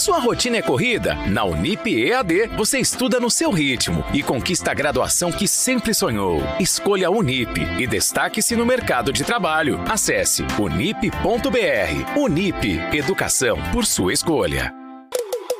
Sua rotina é corrida? Na Unip EAD, você estuda no seu ritmo e conquista a graduação que sempre sonhou. Escolha a Unip e destaque-se no mercado de trabalho. Acesse unip.br. Unip, educação por sua escolha.